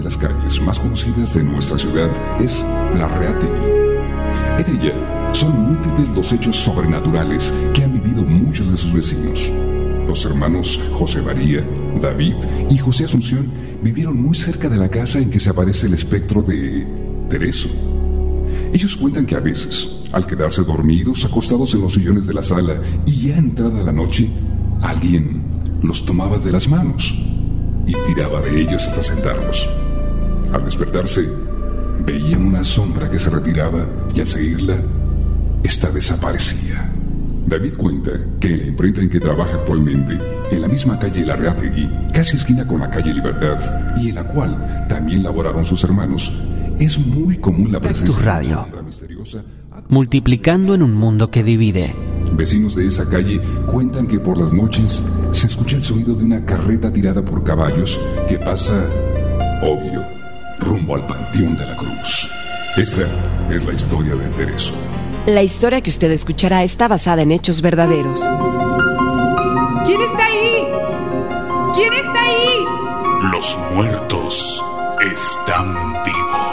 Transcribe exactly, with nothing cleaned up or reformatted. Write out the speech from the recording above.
de las calles más conocidas de nuestra ciudad es Larreategui. En ella son múltiples los hechos sobrenaturales que han vivido muchos de sus vecinos. Los hermanos José María, David y José Asunción vivieron muy cerca de la casa en que se aparece el espectro de Tereso. Ellos cuentan que a veces, al quedarse dormidos, acostados en los sillones de la sala y ya entrada la noche, alguien los tomaba de las manos y tiraba de ellos hasta sentarlos. Al despertarse, veían una sombra que se retiraba y al seguirla, esta desaparecía. David cuenta que en la imprenta en que trabaja actualmente, en la misma calle Larreategui, casi esquina con la calle Libertad, y en la cual también laboraron sus hermanos, es muy común la presencia Cactus Radio, de una misteriosa multiplicando en un mundo que divide. Vecinos de esa calle cuentan que por las noches se escucha el sonido de una carreta tirada por caballos que pasa, obvio, rumbo al Panteón de la Cruz. Esta es la historia de Tereso. La historia que usted escuchará está basada en hechos verdaderos. ¿Quién está ahí? ¿Quién está ahí? Los muertos están vivos.